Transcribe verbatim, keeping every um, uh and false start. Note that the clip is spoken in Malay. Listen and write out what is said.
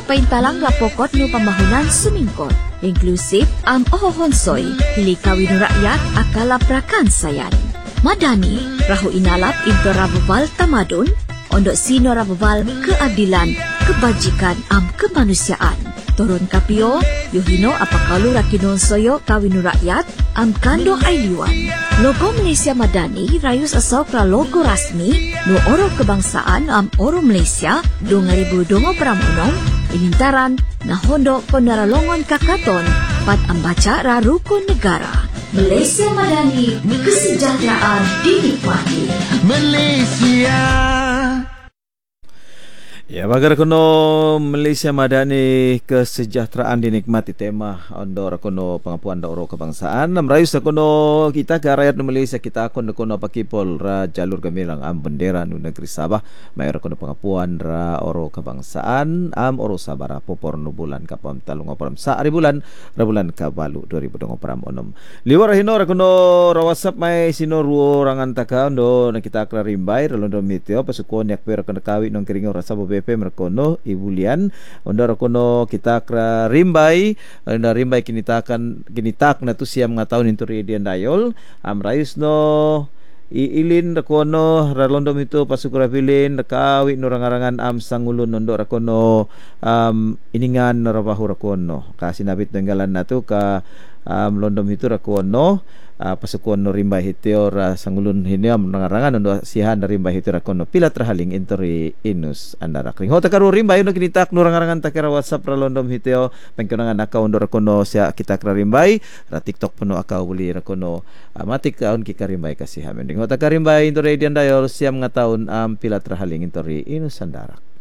paintalang rapokot no pamahunan sumingkot. Inklusif am ohohonsoy, hilikawin no rakyat akala prakan sayan. Madani, rahu inalap into rababal tamadun, ondok sino rababal keadilan, kebajikan am kemanusiaan. Turun kapio, yohino apakalu rakinon soyo kawin no rakyat, am kando ailiwan. Logo Malaysia Madani rayus asal pra logo rasmi no oro kebangsaan am oro Malaysia dua ribu dua puluh enam inintaran na hondo penaralongon kakaton pat ambaca ra rukun negara. Malaysia Madani, kesejahteraan dinikmati. Malaysia. Ya, bagar kuno Malaysia Madani, kesejahteraan dinikmati, tema ondor kuno pengapuan dauro kebangsaan. Merayu kuno kita ke rakyat Malaysia kita kuno kuno pakipol ra jalur gemilang am bendera nu negeri Sabah. Mayar kuno pengapuan ra oro kebangsaan am oro Sabara popor nu bulan kapam talung operam saari bulan ra bulan kabalu dua ribu dua puluh enam. Liwar hino ra kuno ra WhatsApp mai sino ruo rangan taka ondo na kita akra rimbai ralondo miteo pasukon yak per kuno kawi nong keringo rasa B P merkono Ibu Lian ondor kono kita kra rimbai na rimbai kinitakan kinitak na tu siam nga taon into radian dayol am rayus no iilin rakono ralondo mito pasukura pilin rakawi no rangarangan am sangulun nondo rakono um, iningan rabahu rakono kasi nabit nenggalan natu ka um, londom itu rakono Uh, pasukon no rimbai hiteo ra sangulun hiniam nangarangan no sihan na rimbai hiteo rakono pila trahaling intori inus andara kring hota karu rimbai no kinitak no rangarangan takera WhatsApp ra londom hiteo pengkenangan akaun do rakono sia kita kra rimbai ra TikTok puno akau buli rakono uh, matik kaun kika rimbai kasih hamending hota karimbai intori dian dayol siam ngataun am um, pila trahaling intori inus andara.